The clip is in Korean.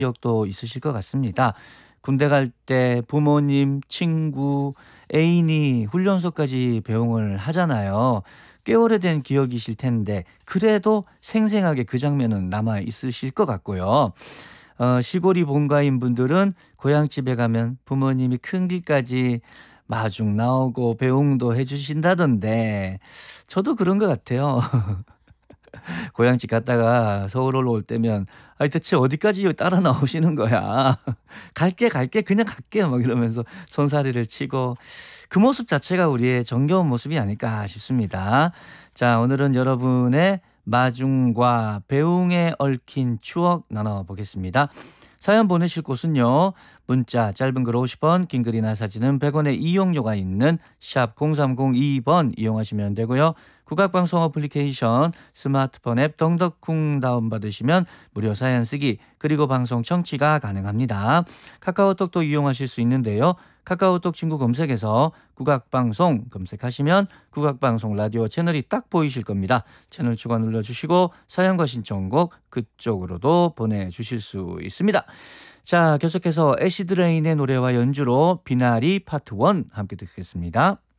기억도 있으실 것 같습니다. 군대 갈 때 부모님, 친구, 애인이 훈련소까지 배웅을 하잖아요. 꽤 오래된 기억이실 텐데 그래도 생생하게 그 장면은 남아 있으실 것 같고요. 시골이 본가인 분들은 고향집에 가면 부모님이 큰 길까지 마중 나오고 배웅도 해 주신다던데 저도 그런 것 같아요. 고향집 갔다가 서울 올라올 때면 "아이 대체 어디까지 따라 나오시는 거야. 갈게, 갈게. 그냥 갈게." 막 이러면서 손사래를 치고 그 모습 자체가 우리의 정겨운 모습이 아닐까 싶습니다. 자, 오늘은 여러분의 마중과 배웅에 얽힌 추억 나눠 보겠습니다. 사연 보내실 곳은요. 문자 짧은 글 50원, 긴 글이나 사진은 100원의 이용료가 있는 샵 0302번 이용하시면 되고요. 국악방송 어플리케이션 스마트폰 앱 덩덕쿵 다운받으시면 무료 사연 쓰기 그리고 방송 청취가 가능합니다. 카카오톡도 이용하실 수 있는데요. 카카오톡 친구 검색에서 국악방송 검색하시면 국악방송 라디오 채널이 딱 보이실 겁니다. 채널 추가 눌러주시고 사연과 신청곡 그쪽으로도 보내주실 수 있습니다. 자, 계속해서 애시드 레인의 노래와 연주로 비나리 파트 1 함께 듣겠습니다.